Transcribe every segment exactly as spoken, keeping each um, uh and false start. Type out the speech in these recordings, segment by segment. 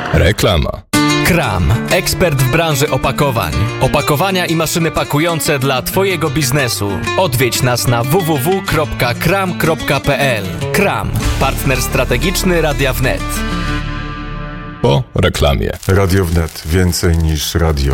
Reklama. Kram, ekspert w branży opakowań. Opakowania i maszyny pakujące dla Twojego biznesu. Odwiedź nas na w w w kropka kram kropka p l. Kram, partner strategiczny Radia Wnet. Po reklamie. Radio Wnet. Więcej niż radio.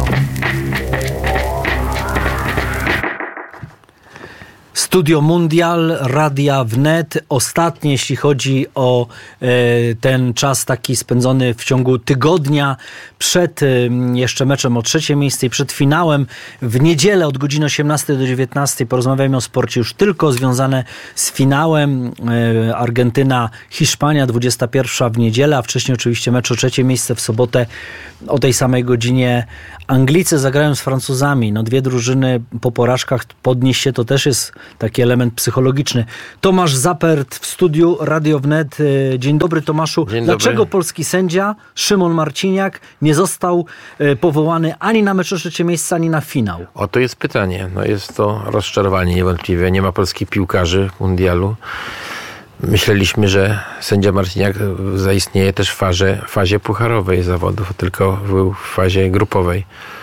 Studio Mundial, Radia Wnet. Ostatnie, jeśli chodzi o e, ten czas taki spędzony w ciągu tygodnia przed e, jeszcze meczem o trzecie miejsce i przed finałem. W niedzielę od godziny osiemnastej do dziewiętnastej porozmawiamy o sporcie już tylko związane z finałem. E, Argentyna, Hiszpania, dwudziesta pierwsza w niedzielę, a wcześniej oczywiście mecz o trzecie miejsce w sobotę o tej samej godzinie. Anglicy zagrają z Francuzami. No dwie drużyny po porażkach, podnieść się to też jest taki element psychologiczny. Tomasz Zapert w studiu Radio Wnet. Dzień dobry, Tomaszu. Dzień Dlaczego dobry. polski sędzia Szymon Marciniak nie został powołany ani na mecz o trzecie miejsce, ani na finał? O, to jest pytanie. No jest to rozczarowanie niewątpliwie. Nie ma polskich piłkarzy w mundialu. Myśleliśmy, że sędzia Marciniak zaistnieje też w fazie, fazie pucharowej zawodów, tylko był w fazie grupowej.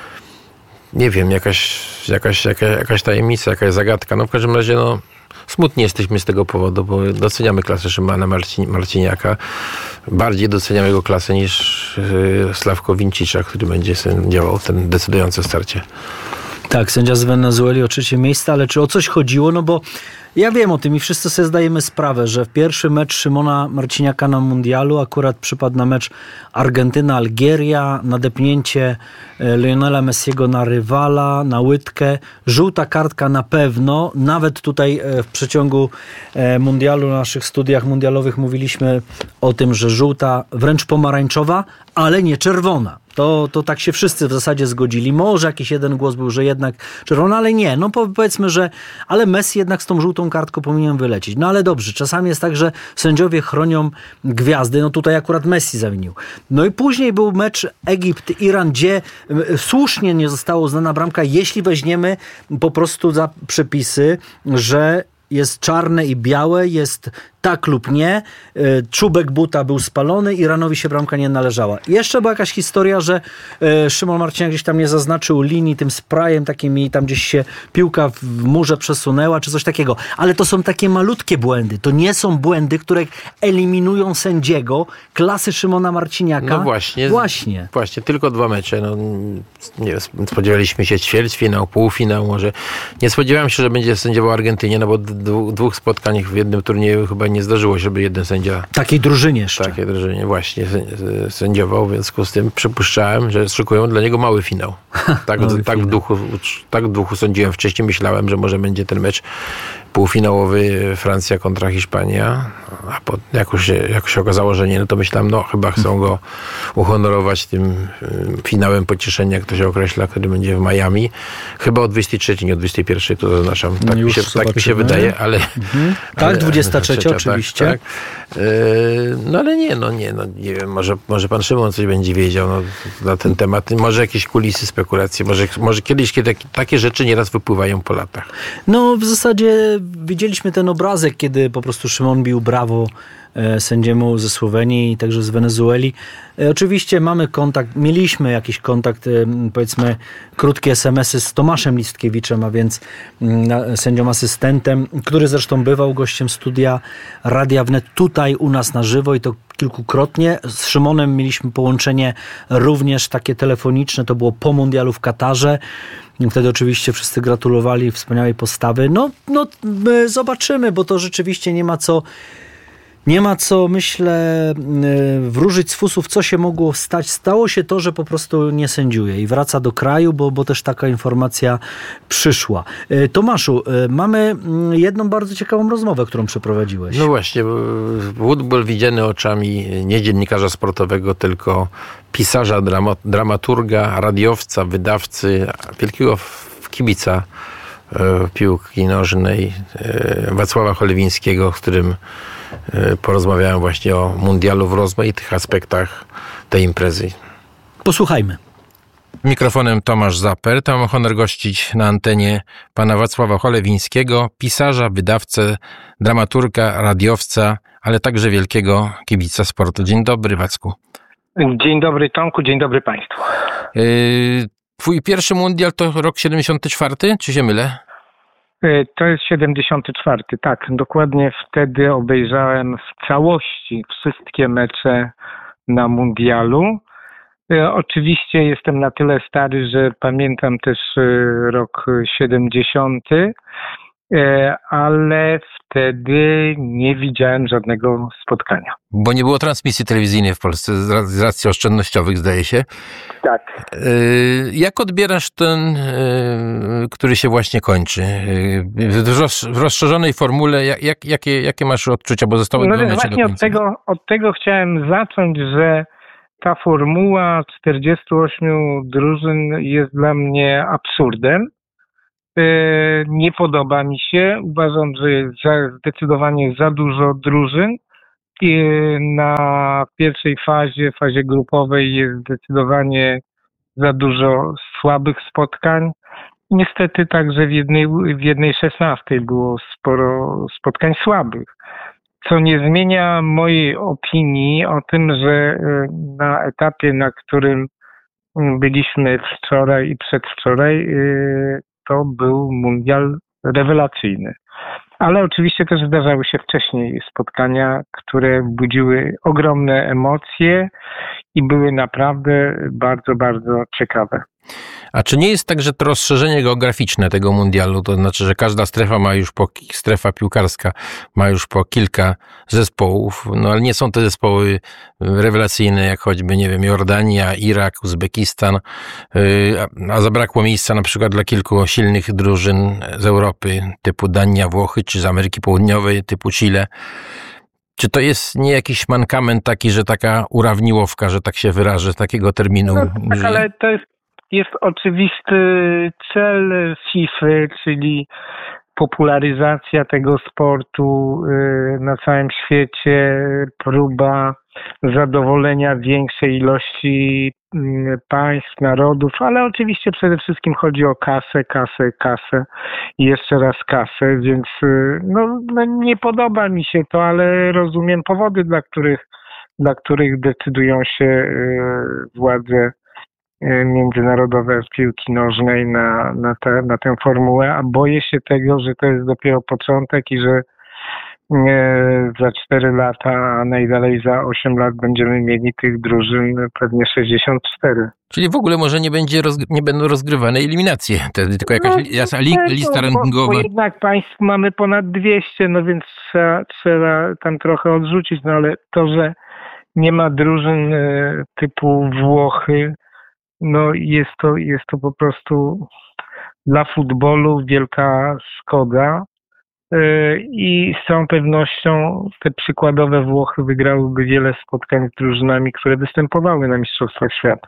Nie wiem, jakaś, jakaś, jakaś, jakaś tajemnica, jakaś zagadka. No w każdym razie no, smutni jesteśmy z tego powodu, bo doceniamy klasę Szymana Marcin, Marciniaka. Bardziej doceniamy jego klasę niż yy, Sławko Wincicza, który będzie sędziował ten decydujące starcie. Tak, sędzia z Wenezueli o trzecie miejsce, ale czy o coś chodziło? No bo ja wiem o tym i wszyscy sobie zdajemy sprawę, że w pierwszy mecz Szymona Marciniaka na mundialu akurat przypadł na mecz Argentyna-Algieria, nadepnięcie Lionela Messiego na rywala, na łydkę, żółta kartka na pewno. Nawet tutaj w przeciągu mundialu, na naszych studiach mundialowych mówiliśmy o tym, że żółta, wręcz pomarańczowa, ale nie czerwona. To, to tak się wszyscy w zasadzie zgodzili. Może jakiś jeden głos był, że jednak czerwona, ale nie. No powiedzmy, że ale Messi jednak z tą żółtą kartką powinien wylecieć. No ale dobrze, czasami jest tak, że sędziowie chronią gwiazdy. No tutaj akurat Messi zawinił. No i później był mecz Egipt-Iran, gdzie słusznie nie została uznana bramka, jeśli weźmiemy po prostu za przepisy, że jest czarne i białe, jest tak lub nie. Czubek buta był spalony, Iranowi się bramka nie należała. I jeszcze była jakaś historia, że Szymon Marciniak gdzieś tam nie zaznaczył linii tym sprayem takim i tam gdzieś się piłka w murze przesunęła, czy coś takiego. Ale to są takie malutkie błędy. To nie są błędy, które eliminują sędziego klasy Szymona Marciniaka. No właśnie. Właśnie. Właśnie, tylko dwa mecze. No, nie, spodziewaliśmy się ćwierćfinał, półfinał może. Nie spodziewałem się, że będzie sędziował Argentynie, no bo dwóch, dwóch spotkań w jednym turnieju chyba nie zdarzyło się, żeby jeden sędzia... Takiej drużynie jeszcze. Takiej drużynie właśnie sędziował, w związku z tym przypuszczałem, że szykują dla niego mały finał. Tak, mały tak, finał. W duchu, tak w duchu sądziłem wcześniej. Myślałem, że może będzie ten mecz półfinałowy Francja kontra Hiszpania, a po, jak, już się, jak się okazało, że nie, no to myślałem, no chyba chcą go uhonorować tym finałem pocieszenia, jak to się określa, który będzie w Miami. Chyba o dwudziestej trzeciej, nie o dwudziestej pierwszej, to zaznaczam. Tak, mi się, tak mi się wydaje, ale... Mhm. Tak, ale, dwudziesta trzecia oczywiście. Tak, tak. No ale nie, no nie, no nie wiem, może, może pan Szymon coś będzie wiedział no, na ten temat. Może jakieś kulisy, spekulacje, może, może kiedyś, kiedy takie rzeczy nieraz wypływają po latach. No w zasadzie widzieliśmy ten obrazek, kiedy po prostu Szymon bił brawo sędziemu ze Słowenii i także z Wenezueli. Oczywiście mamy kontakt, mieliśmy jakiś kontakt, powiedzmy krótkie es em esy z Tomaszem Listkiewiczem, a więc sędzią asystentem, który zresztą bywał gościem studia Radia Wnet tutaj u nas na żywo i to kilkukrotnie. Z Szymonem mieliśmy połączenie również takie telefoniczne, to było po mundialu w Katarze. Wtedy oczywiście wszyscy gratulowali wspaniałej postawy. No, no zobaczymy, bo to rzeczywiście nie ma co Nie ma co, myślę, wróżyć z fusów, co się mogło stać. Stało się to, że po prostu nie sędziuje i wraca do kraju, bo, bo też taka informacja przyszła. Tomaszu, mamy jedną bardzo ciekawą rozmowę, którą przeprowadziłeś. No właśnie, futbol widziany oczami nie dziennikarza sportowego, tylko pisarza, drama, dramaturga, radiowca, wydawcy, wielkiego kibica piłki nożnej Wacława Cholewińskiego, z którym porozmawiałem właśnie o mundialu w rozmaitych aspektach tej imprezy. Posłuchajmy. Mikrofonem Tomasz Zapert. Mam honor gościć na antenie pana Wacława Cholewińskiego, pisarza, wydawcę, dramaturga, radiowca, ale także wielkiego kibica sportu. Dzień dobry, Wacku. Dzień dobry Tomku, dzień dobry Państwu. Yy, twój pierwszy mundial to rok siedemdziesiąty czwarty, czy się mylę? To jest siedemdziesiąty czwarty, tak. Dokładnie wtedy obejrzałem w całości wszystkie mecze na mundialu. Oczywiście jestem na tyle stary, że pamiętam też rok siedemdziesiąty, ale wtedy nie widziałem żadnego spotkania. Bo nie było transmisji telewizyjnej w Polsce z racji oszczędnościowych, zdaje się. Tak. Jak odbierasz ten, który się właśnie kończy? W rozszerzonej formule, jak, jakie, jakie masz odczucia, bo zostały no dwa mecze właśnie do końca? Od tego, od tego chciałem zacząć, że ta formuła czterdziestu ośmiu drużyn jest dla mnie absurdem. Nie podoba mi się. Uważam, że jest zdecydowanie za dużo drużyn. I na pierwszej fazie, fazie grupowej jest zdecydowanie za dużo słabych spotkań. Niestety także w jednej, w jednej szesnastej było sporo spotkań słabych. Co nie zmienia mojej opinii o tym, że na etapie, na którym byliśmy wczoraj i przedwczoraj, to był mundial rewelacyjny. Ale oczywiście też zdarzały się wcześniej spotkania, które budziły ogromne emocje i były naprawdę bardzo, bardzo ciekawe. A czy nie jest tak, że to rozszerzenie geograficzne tego mundialu, to znaczy, że każda strefa ma już po, strefa piłkarska ma już po kilka zespołów, no ale nie są te zespoły rewelacyjne, jak choćby, nie wiem, Jordania, Irak, Uzbekistan, a zabrakło miejsca na przykład dla kilku silnych drużyn z Europy, typu Dania, Włochy, czy z Ameryki Południowej, typu Chile. Czy to jest nie jakiś mankament taki, że taka urawniłowka, że tak się wyrażę, takiego terminu? No, tak, że... ale to jest Jest oczywisty cel FIFA, czyli popularyzacja tego sportu na całym świecie, próba zadowolenia większej ilości państw, narodów, ale oczywiście przede wszystkim chodzi o kasę, kasę, kasę i jeszcze raz kasę, więc no, no nie podoba mi się to, ale rozumiem powody, dla których, dla których decydują się władze międzynarodowe z piłki nożnej na, na, te, na tę formułę, a boję się tego, że to jest dopiero początek i że e, za cztery lata, a najdalej za osiem lat będziemy mieli tych drużyn pewnie sześćdziesiąt cztery. Czyli w ogóle może nie będzie rozg- nie będą rozgrywane eliminacje, wtedy tylko jakaś no, li- lista rankingowa. Bo, bo jednak państw mamy ponad dwieście, no więc trzeba, trzeba tam trochę odrzucić, no ale to, że nie ma drużyn e, typu Włochy, no jest to, jest to po prostu dla futbolu wielka szkoda i z całą pewnością te przykładowe Włochy wygrałyby wiele spotkań z drużynami, które występowały na Mistrzostwach Świata.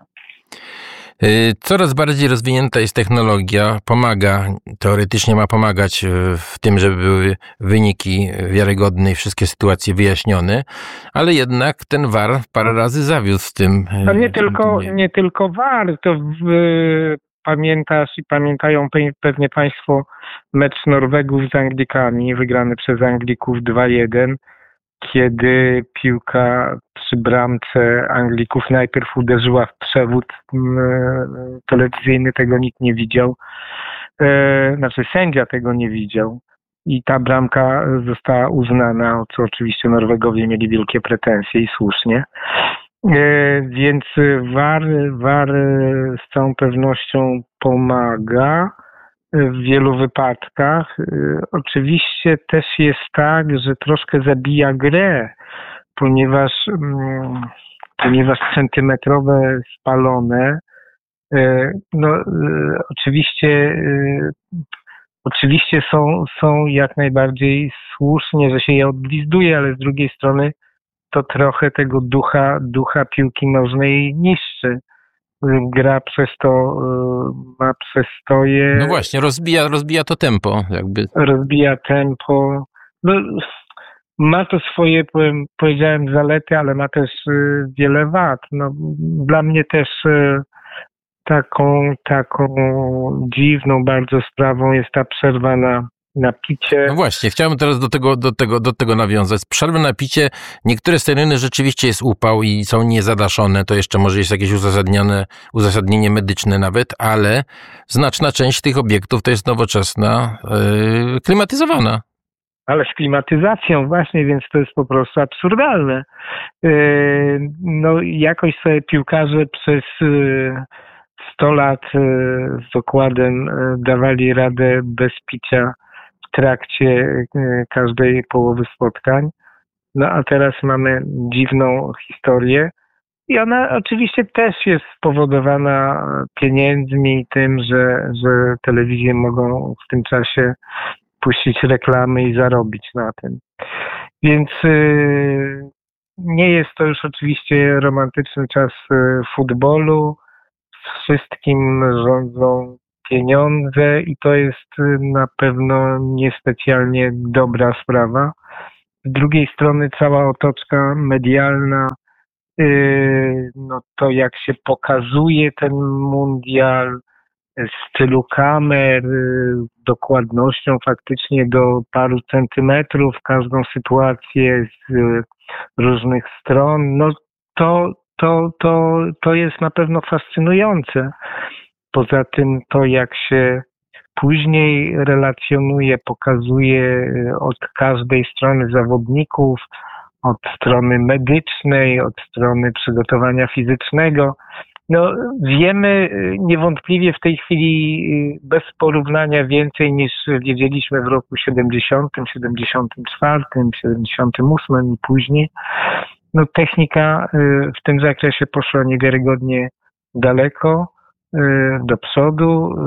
Coraz bardziej rozwinięta jest technologia, pomaga, teoretycznie ma pomagać w tym, żeby były wyniki wiarygodne i wszystkie sytuacje wyjaśnione, ale jednak ten V A R parę razy zawiódł w tym. A nie tylko, nie tylko V A R, to w, pamiętasz i pamiętają pewnie Państwo mecz Norwegów z Anglikami, wygrany przez Anglików dwa jeden. Kiedy piłka przy bramce Anglików najpierw uderzyła w przewód telewizyjny, tego nikt nie widział. Znaczy sędzia tego nie widział. I ta bramka została uznana, o co oczywiście Norwegowie mieli wielkie pretensje i słusznie. Więc V A R, V A R z całą pewnością pomaga w wielu wypadkach. Oczywiście też jest tak, że troszkę zabija grę, ponieważ, ponieważ centymetrowe spalone, no oczywiście, oczywiście są, są jak najbardziej słusznie, że się je odblizduje, ale z drugiej strony to trochę tego ducha, ducha piłki nożnej niszczy. Gra przez to ma przestoje. No właśnie, rozbija, rozbija to tempo, jakby. Rozbija tempo. No, ma to swoje, powiedziałem, zalety, ale ma też wiele wad. No, dla mnie też taką, taką dziwną bardzo sprawą jest ta przerwa na na picie. No właśnie, chciałem teraz do tego, do tego, do tego nawiązać. Z przerwy na picie niektóre tereny rzeczywiście jest upał i są niezadaszone, to jeszcze może jest jakieś uzasadnione, uzasadnienie medyczne nawet, ale znaczna część tych obiektów to jest nowoczesna, yy, klimatyzowana. Ale z klimatyzacją właśnie, więc to jest po prostu absurdalne. Yy, no jakoś sobie piłkarze przez yy, sto lat yy, z dokładem yy, dawali radę bez picia w trakcie yy, każdej połowy spotkań. No a teraz mamy dziwną historię i ona oczywiście też jest spowodowana pieniędzmi i tym, że, że telewizje mogą w tym czasie puścić reklamy i zarobić na tym. Więc yy, nie jest to już oczywiście romantyczny czas yy, futbolu. Wszystkim rządzą pieniądze i to jest yy, na pewno niespecjalnie dobra sprawa. Z drugiej strony cała otoczka medialna, yy, no to jak się pokazuje ten mundial, z tylu kamer, dokładnością faktycznie do paru centymetrów, każdą sytuację z różnych stron, no to, to, to, to jest na pewno fascynujące. Poza tym to, jak się później relacjonuje, pokazuje od każdej strony zawodników, od strony medycznej, od strony przygotowania fizycznego. No, wiemy niewątpliwie w tej chwili bez porównania więcej niż wiedzieliśmy w roku siedemdziesiątym, siedemdziesiątym czwartym, siedemdziesiątym ósmym i później. No, technika w tym zakresie poszła niewiarygodnie daleko do przodu.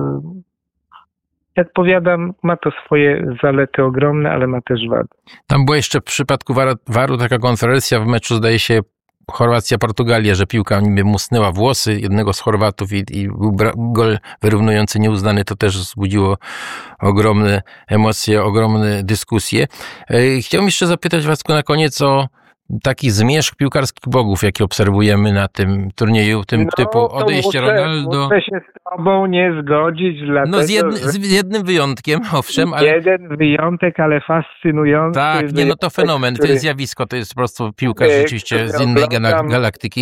Jak powiadam, ma to swoje zalety ogromne, ale ma też wady. Tam była jeszcze w przypadku waru taka konferencja w meczu, zdaje się, Chorwacja-Portugalia, że piłka niby musnęła włosy jednego z Chorwatów i, i był gol wyrównujący nieuznany. To też wzbudziło ogromne emocje, ogromne dyskusje. Chciałbym jeszcze zapytać was na koniec o taki zmierzch piłkarskich bogów, jaki obserwujemy na tym turnieju, tym no, typu odejście muszę, Ronaldo. Muszę się z tobą nie zgodzić, dlatego, no z, jedny, z jednym wyjątkiem, owszem. Ale... Jeden wyjątek, ale fascynujący. Tak, nie, no to fenomen, to jest zjawisko, to jest po prostu piłkarz rzeczywiście z innej galaktyki.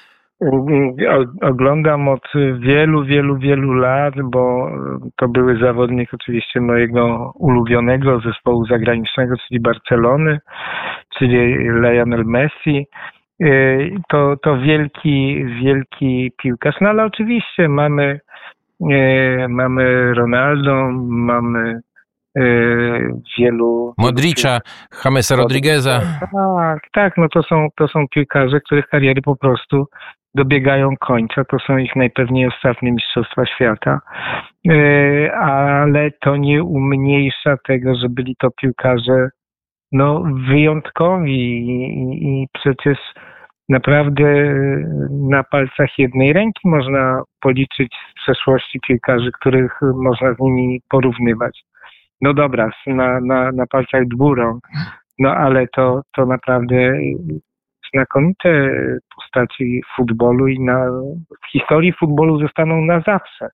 Oglądam od wielu, wielu, wielu lat, bo to były zawodnik oczywiście mojego ulubionego zespołu zagranicznego, czyli Barcelony, czyli Lionel Messi. To, to wielki, wielki piłkarz. No ale oczywiście mamy, mamy Ronaldo, mamy wielu... Modricza, Jamesa Rodrigueza. Tak, tak, no to są, to są piłkarze, których kariery po prostu dobiegają końca. To są ich najpewniej ostatnie mistrzostwa świata. Ale to nie umniejsza tego, że byli to piłkarze no, wyjątkowi i, i przecież naprawdę na palcach jednej ręki można policzyć z przeszłości piłkarzy, których można z nimi porównywać. No dobra, na, na, na palcach dwóch rąk, no ale to, to naprawdę znakomite postaci futbolu i na, w historii futbolu zostaną na zawsze.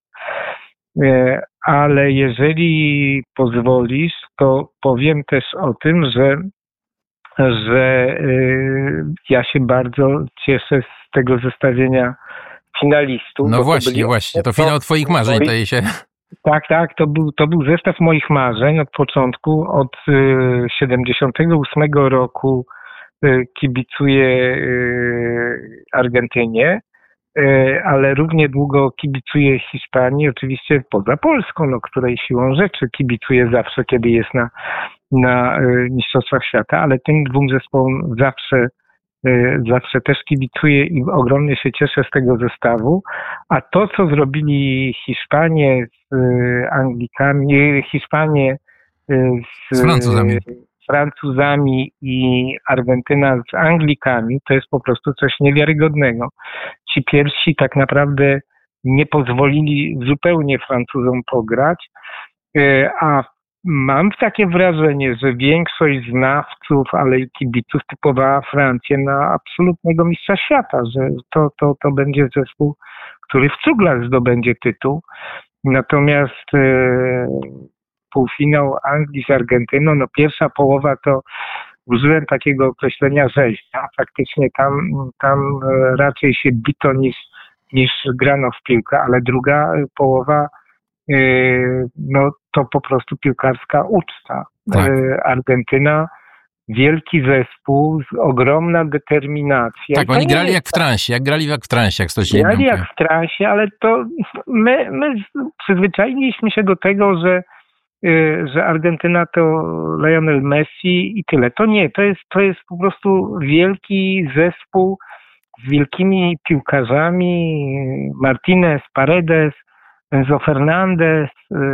Ale jeżeli pozwolisz, to powiem też o tym, że, że ja się bardzo cieszę z tego zestawienia finalistów. No właśnie, byli... właśnie, to finał twoich marzeń, zdaje się. Tak, tak, to był, to był zestaw moich marzeń od początku, od siedemdziesiątego ósmego roku kibicuję Argentynie, ale równie długo kibicuję Hiszpanii, oczywiście poza Polską, no, której siłą rzeczy kibicuję zawsze, kiedy jest na, na Mistrzostwach Świata, ale tym dwóm zespołom zawsze Zawsze też kibicuję i ogromnie się cieszę z tego zestawu. A to, co zrobili Hiszpanie z Anglikami, Hiszpanie z, z Francuzami. Francuzami i Argentyna z Anglikami, to jest po prostu coś niewiarygodnego. Ci pierwsi tak naprawdę nie pozwolili zupełnie Francuzom pograć, a mam takie wrażenie, że większość znawców, ale i kibiców typowała Francję na absolutnego mistrza świata, że to, to, to będzie zespół, który w cuglach zdobędzie tytuł. Natomiast e, półfinał Anglii z Argentyną. No pierwsza połowa to użyłem takiego określenia rzeźnia. Faktycznie tam, tam raczej się bito niż, niż grano w piłkę, ale druga połowa no to po prostu piłkarska uczta. Tak. Argentyna, wielki zespół, ogromna determinacja. Tak, oni grali jak w transie, jak grali jak w transie, jak stracili Grali bramkę. jak w transie, ale to my, my przyzwyczailiśmy się do tego, że, że Argentyna to Lionel Messi i tyle. To nie, to jest, to jest po prostu wielki zespół z wielkimi piłkarzami, Martinez, Paredes, Enzo Fernandez,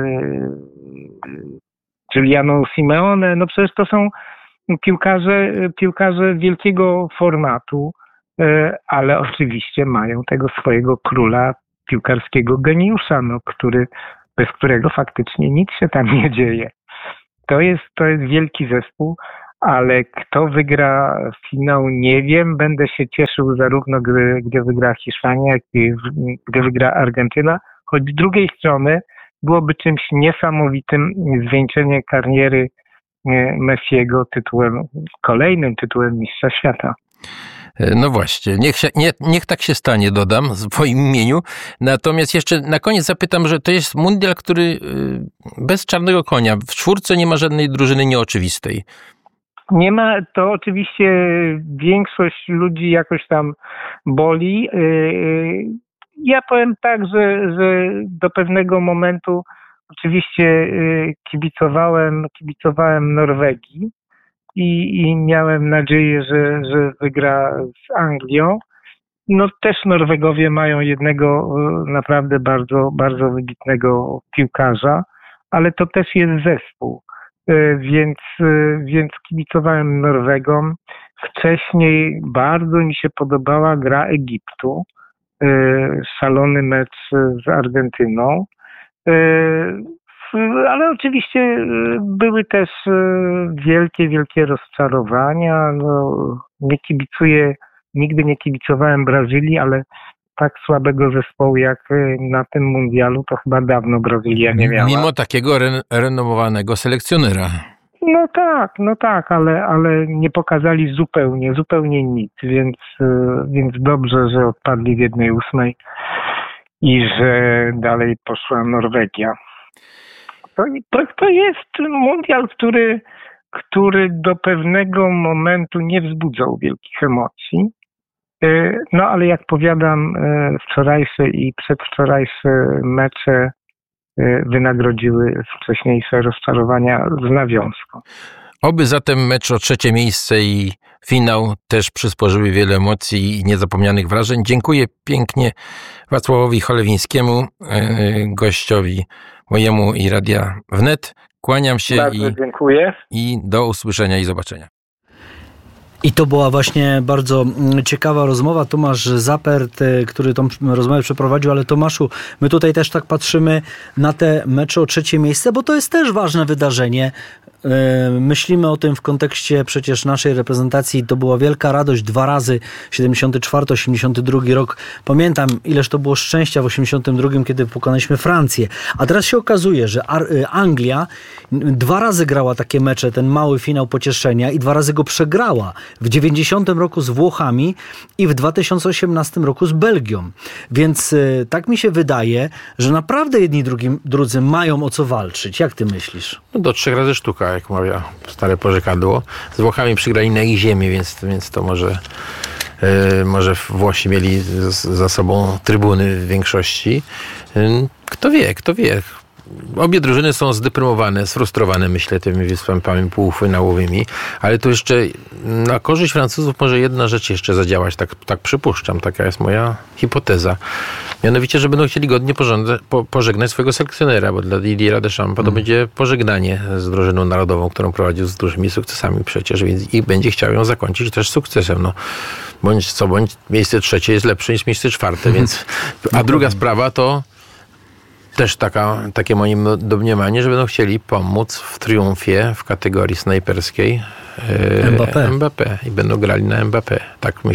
Giuliano Simeone, no przecież to są piłkarze, piłkarze wielkiego formatu, ale oczywiście mają tego swojego króla piłkarskiego geniusza, no, który, bez którego faktycznie nic się tam nie dzieje. To jest, to jest wielki zespół, ale kto wygra finał, nie wiem. Będę się cieszył zarówno, gdy, gdy wygra Hiszpania, jak i gdy wygra Argentyna. Choć z drugiej strony byłoby czymś niesamowitym zwieńczenie kariery Messiego tytułem, kolejnym tytułem mistrza świata. No właśnie, niech, się, nie, niech tak się stanie, dodam w swoim imieniu. Natomiast jeszcze na koniec zapytam, że to jest mundial, który bez czarnego konia. W czwórce nie ma żadnej drużyny nieoczywistej. Nie ma, to oczywiście większość ludzi jakoś tam boli. Ja powiem tak, że, że do pewnego momentu oczywiście kibicowałem, kibicowałem Norwegii i, i miałem nadzieję, że, że wygra z Anglią. No też Norwegowie mają jednego naprawdę bardzo, bardzo wybitnego piłkarza, ale to też jest zespół, więc, więc kibicowałem Norwegom. Wcześniej bardzo mi się podobała gra Egiptu. Szalony mecz z Argentyną. Ale oczywiście były też wielkie, wielkie rozczarowania. No, nie kibicuję, nigdy nie kibicowałem Brazylii, ale tak słabego zespołu jak na tym mundialu to chyba dawno Brazylia nie miała. Mimo takiego re- renomowanego selekcjonera. No tak, no tak, ale, ale nie pokazali zupełnie, zupełnie nic, więc, więc dobrze, że odpadli w jednej ósmej i że dalej poszła Norwegia. To, to, to jest mundial, który, który do pewnego momentu nie wzbudzał wielkich emocji. No ale jak powiadam, wczorajsze i przedwczorajsze mecze wynagrodziły wcześniejsze rozczarowania z nawiązką. Oby zatem mecz o trzecie miejsce i finał też przysporzyły wiele emocji i niezapomnianych wrażeń. Dziękuję pięknie Wacławowi Cholewińskiemu, gościowi mojemu i Radia Wnet. Kłaniam się. Bardzo i, dziękuję. I do usłyszenia i zobaczenia. I to była właśnie bardzo ciekawa rozmowa. Tomasz Zapert, który tą rozmowę przeprowadził, ale Tomaszu, my tutaj też tak patrzymy na te mecze o trzecie miejsce, bo to jest też ważne wydarzenie. Myślimy o tym w kontekście przecież naszej reprezentacji. To była wielka radość. Dwa razy, siedemdziesiąty czwarty, osiemdziesiąty drugi rok. Pamiętam, ileż to było szczęścia w osiemdziesiątym drugim, kiedy pokonaliśmy Francję. A teraz się okazuje, że Anglia dwa razy grała takie mecze, ten mały finał pocieszenia i dwa razy go przegrała. W dziewięćdziesiątym roku z Włochami i w dwa tysiące osiemnastym roku z Belgią. Więc tak mi się wydaje, że naprawdę jedni drugim, drudzy mają o co walczyć. Jak ty myślisz? No do trzech razy sztuka, jak mawia stare porzekadło. Z Włochami przegrali na ich ziemi, więc, więc to może, yy, może Włosi mieli z, za sobą trybuny w większości. Yy, kto wie, kto wie. Obie drużyny są zdeprymowane, sfrustrowane, myślę, tymi występami półfinałowymi, ale tu jeszcze na korzyść Francuzów może jedna rzecz jeszcze zadziałać, tak, tak przypuszczam, taka jest moja hipoteza. Mianowicie, że będą chcieli godnie pożądać, po, pożegnać swojego selekcjonera, bo dla Didiera Deschamps mm. to będzie pożegnanie z drużyną narodową, którą prowadził z dużymi sukcesami przecież, więc i będzie chciał ją zakończyć też sukcesem. No, bądź co bądź, miejsce trzecie jest lepsze niż miejsce czwarte, więc a druga sprawa to też taka, takie moje domniemanie, że będą chcieli pomóc w triumfie w kategorii snajperskiej e, Mbappé. Mbappé i będą grali na Mbappé. Tak myślę.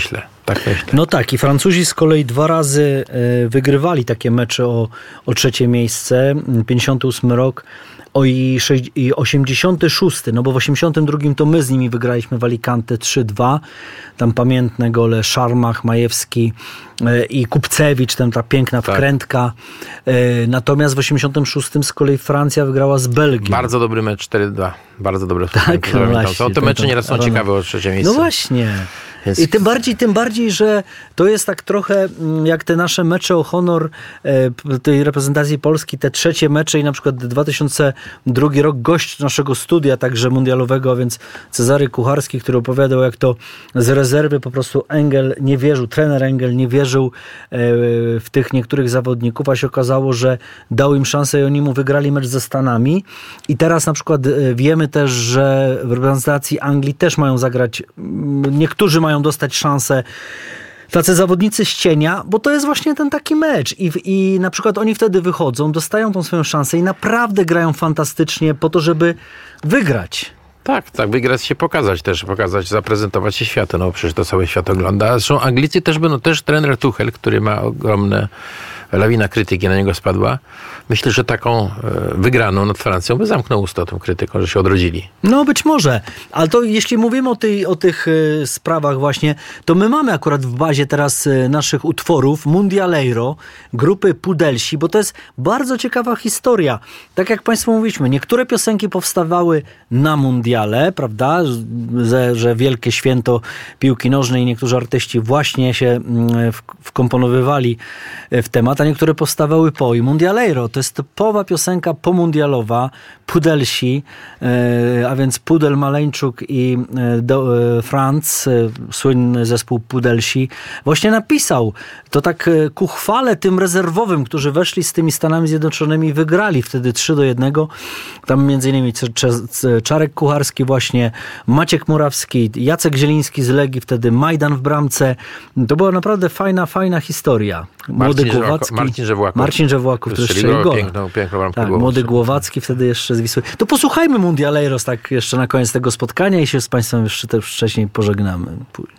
Tak myślę. No tak, i Francuzi z kolei dwa razy e, wygrywali takie mecze o, o trzecie miejsce. pięćdziesiąty ósmy rok o i, sześć, i osiemdziesiąty szósty, no bo w osiemdziesiątym drugim to my z nimi wygraliśmy w Alicante trzy dwa. Tam pamiętne gole Szarmach, Majewski e, i Kupcewicz, tam ta piękna Tak. wkrętka. E, natomiast w osiemdziesiątym szóstym z kolei Francja wygrała z Belgią. Bardzo dobry mecz cztery dwa. Bardzo dobry. Tak, no właśnie, Są te ten- mecze ten- nieraz są Ronald- ciekawe o trzecie miejsce. No właśnie. Więc- I tym bardziej, tym bardziej, że to jest tak trochę mm, jak te nasze mecze o honor e, p- tej reprezentacji Polski, te trzecie mecze i na przykład dwa tysiące drugi rok gość naszego studia także mundialowego, a więc Cezary Kucharski, który opowiadał, jak to z rezerwy po prostu Engel nie wierzył, trener Engel nie wierzył e, w tych niektórych zawodników, a się okazało, że dał im szansę i oni mu wygrali mecz ze Stanami. I teraz na przykład e, wiemy też, że w reprezentacji Anglii też mają zagrać, mm, niektórzy mają dostać szansę, tacy zawodnicy z cienia, bo to jest właśnie ten taki mecz. I, I na przykład oni wtedy wychodzą, dostają tą swoją szansę i naprawdę grają fantastycznie po to, żeby wygrać. Tak, tak, wygrać się, pokazać też, pokazać, zaprezentować się światu, no przecież to cały świat ogląda. Zresztą Anglicy też będą, też trener Tuchel, który ma ogromne, lawina krytyki na niego spadła. Myślę, że taką e, wygraną nad Francją by zamknął usta tą krytyką, że się odrodzili. No być może, ale to jeśli mówimy o, tej, o tych y, sprawach właśnie, to my mamy akurat w bazie teraz y, naszych utworów Mundialeiro, grupy Pudelsi, bo to jest bardzo ciekawa historia. Tak jak Państwu mówiliśmy, niektóre piosenki powstawały na mundiale, prawda, że, że wielkie święto piłki nożnej i niektórzy artyści właśnie się mm, w, wkomponowywali w temat, a niektóre powstawały po. I Mundialeiro to jest typowa piosenka pomundialowa, Pudelsi, e, a więc Pudel, Maleńczuk i e, do, e, Franz, e, słynny zespół Pudelsi, właśnie napisał to tak e, ku chwale tym rezerwowym, którzy weszli z tymi Stanami Zjednoczonymi i wygrali wtedy trzy do jednego. Tam między innymi C- C- Czarek Kucharski właśnie, Maciek Murawski, Jacek Zieliński z Legii, wtedy Majdan w bramce. To była naprawdę fajna, fajna historia. Młody Marcin Głowacki. Żewłako- Marcin Żewłaków. Marcin Żewłaków, który Strzelił strzelił gola. piękną, piękną bramkę Tak, głową. młody Głowacki wtedy jeszcze z Wisły. To posłuchajmy Mundialeiros tak jeszcze na koniec tego spotkania i się z Państwem jeszcze też wcześniej pożegnamy.